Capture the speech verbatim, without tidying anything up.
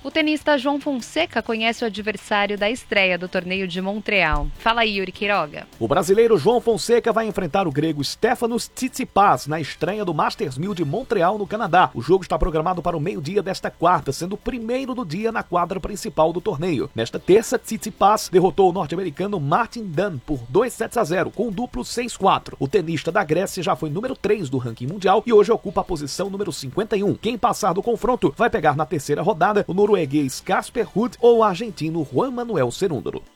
O tenista João Fonseca conhece o adversário da estreia do torneio de Montreal. Fala aí, Yuri Quiroga. O brasileiro João Fonseca vai enfrentar o grego Stefanos Tsitsipas na estreia do Masters mil de Montreal, no Canadá. O jogo está programado para o meio-dia desta quarta, sendo o primeiro do dia na quadra principal do torneio. Nesta terça, Tsitsipas derrotou o norte-americano Martin Dunn por dois sets a zero, com um duplo seis a quatro. O tenista da Grécia já foi número três do ranking mundial e hoje ocupa a posição número cinquenta e um. Quem passar do confronto vai pegar na terceira rodada o norueguês Casper Ruud ou o argentino Juan Manuel Cerúndolo.